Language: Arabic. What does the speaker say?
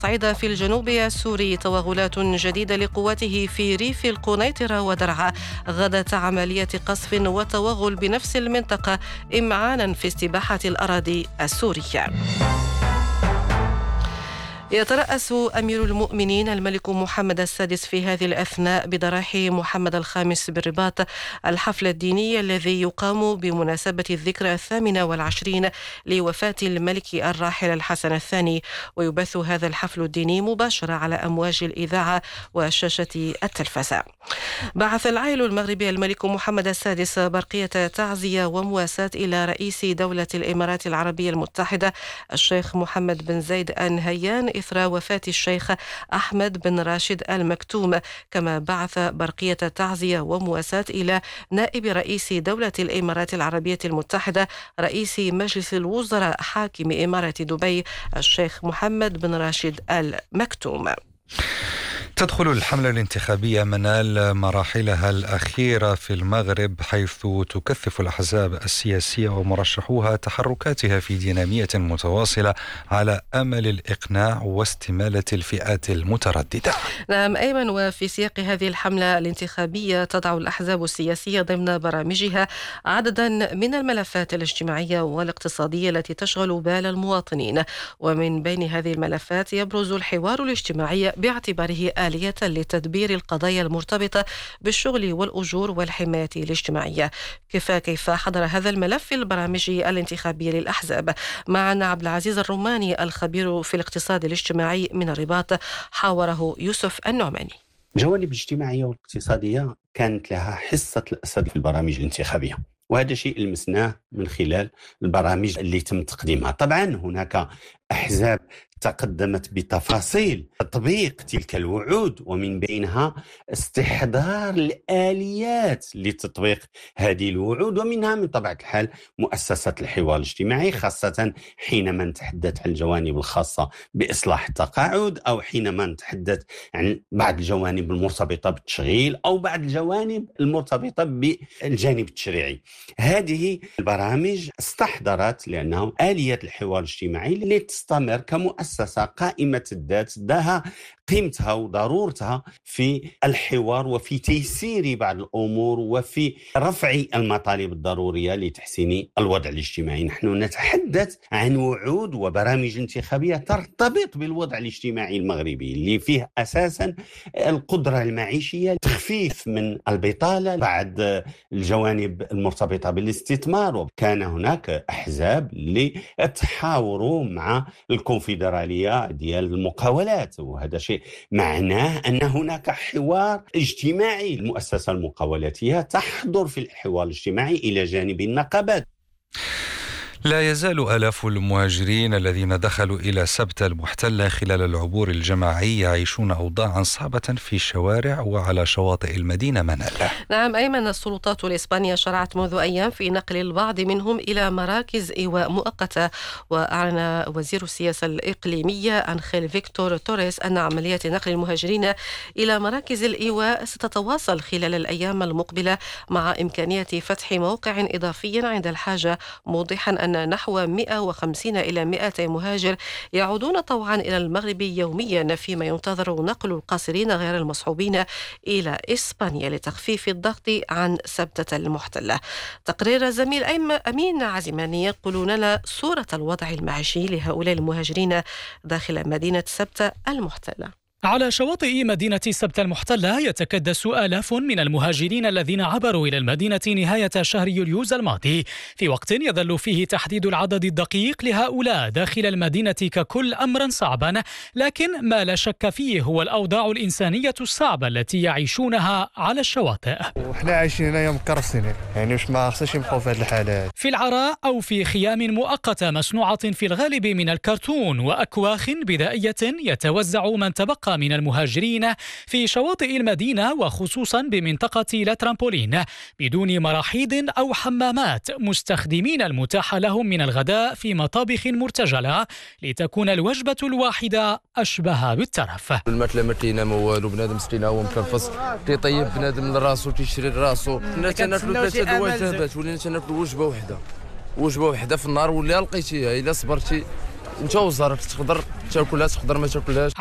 صعيد في الجنوب السوري توغلات جديدة لقواته في ريف القنيطرة ودرعا غداة عملية قصف وتوغل بنفس المنطقة إمعانا في استباحة الأراضي السورية. يترأس أمير المؤمنين الملك محمد السادس في هذه الأثناء بضرائح محمد الخامس بالرباط الحفل الديني الذي يقام بمناسبة الذكرى 28 لوفاة الملك الراحل الحسن الثاني، ويبث هذا الحفل الديني مباشرة على أمواج الإذاعة وشاشة التلفزة. بعث العائل المغربي الملك محمد السادس برقية تعزية ومواساة إلى رئيس دولة الإمارات العربية المتحدة الشيخ محمد بن زايد آل نهيان إثر وفاة الشيخ أحمد بن راشد آل مكتوم، كما بعث برقية تعزية ومواساة إلى نائب رئيس دولة الإمارات العربية المتحدة رئيس مجلس الوزراء حاكم إمارة دبي الشيخ محمد بن راشد آل مكتوم. تدخل الحملة الانتخابية منال مراحلها الأخيرة في المغرب، حيث تكثف الأحزاب السياسية ومرشحوها تحركاتها في دينامية متواصلة على أمل الإقناع واستمالة الفئات المترددة. نعم أيمن، وفي سياق هذه الحملة الانتخابية تضع الأحزاب السياسية ضمن برامجها عددا من الملفات الاجتماعية والاقتصادية التي تشغل بال المواطنين، ومن بين هذه الملفات يبرز الحوار الاجتماعي باعتباره آلية لتدبير القضايا المرتبطة بالشغل والأجور والحماية الاجتماعية. كيف حضر هذا الملف في البرامج الانتخابية للأحزاب؟ معنا عبد العزيز الروماني الخبير في الاقتصاد الاجتماعي من الرباط، حاوره يوسف النعماني. الجوانب الاجتماعية والاقتصادية كانت لها حصة الأسد في البرامج الانتخابية، وهذا شيء لمسناه من خلال البرامج اللي تم تقديمها. طبعا هناك أحزاب تقدمت بتفاصيل تطبيق تلك الوعود، ومن بينها استحضار الآليات لتطبيق هذه الوعود، ومنها من طبيعة الحال مؤسسة الحوار الاجتماعي، خاصة حينما نتحدث عن الجوانب الخاصة بإصلاح التقاعد، أو حينما نتحدث عن بعض الجوانب المرتبطة بالتشغيل، أو بعض الجوانب المرتبطة بالجانب التشريعي. هذه البرامج استحضرت لأنه آلية الحوار الاجتماعي لتستمر كمؤسسة قائمة الذات، لها قيمتها وضرورتها في الحوار وفي تيسير بعض الأمور وفي رفع المطالب الضرورية لتحسين الوضع الاجتماعي. نحن نتحدث عن وعود وبرامج انتخابية ترتبط بالوضع الاجتماعي المغربي اللي فيه أساسا القدرة المعيشية، تخفيف من البطالة، بعد الجوانب المرتبطة بالاستثمار. وكان هناك أحزاب اللي تحاوروا مع الكونفدرالية ديال المقاولات، وهذا شيء معناه أن هناك حوار اجتماعي. المؤسسة المقاولاتية تحضر في الحوار الاجتماعي إلى جانب النقابات. لا يزال آلاف المهاجرين الذين دخلوا إلى سبتة المحتلة خلال العبور الجماعي يعيشون أوضاعا صعبة في الشوارع وعلى شواطئ المدينة منال. نعم أيمن، السلطات الإسبانية شرعت منذ أيام في نقل البعض منهم إلى مراكز إيواء مؤقتة، وأعلن وزير السياسة الإقليمية أنخيل فيكتور توريس أن عملية نقل المهاجرين إلى مراكز الإيواء ستتواصل خلال الأيام المقبلة، مع إمكانية فتح موقع إضافي عند الحاجة، موضحا أن نحو 150 إلى 200 مهاجر يعودون طوعا إلى المغرب يوميا، فيما ينتظر نقل القاصرين غير المصحوبين إلى إسبانيا لتخفيف الضغط عن سبتة المحتلة. تقرير زميل أمين عزماني يقول لنا صورة الوضع المعيشي لهؤلاء المهاجرين داخل مدينة سبتة المحتلة. على شواطئ مدينة سبتة المحتلة يتكدس آلاف من المهاجرين الذين عبروا إلى المدينة نهاية شهر يوليوز الماضي، في وقت يظل فيه تحديد العدد الدقيق لهؤلاء داخل المدينة ككل أمرا صعبا، لكن ما لا شك فيه هو الأوضاع الإنسانية الصعبة التي يعيشونها على الشواطئ. وإحنا عايشين هنا مكرسين، يعني واش ما خصناش نبقاو في هذه الحالات. في العراء أو في خيام مؤقتة مصنوعة في الغالب من الكرتون وأكواخ بدائية يتوزع من تبقى من المهاجرين في شواطئ المدينة، وخصوصا بمنطقة لا ترامبولين، بدون مراحيض أو حمامات، مستخدمين المتاح لهم من الغداء في مطابخ مرتجلة لتكون الوجبة الواحدة أشبه بالترف. الماكلة ما كاينه ما والو، بنادم مسكين هو مكنفس تيطيب بنادم لراسو تيشري لراسو. حنا تناكلوا 3 الوجبات، ولينا تناكلوا وجبة واحدة في النهار، ولا لقيتيها الا صبرتي انت وزارك تقدر تاكلها تقدر ما تاكلهاش.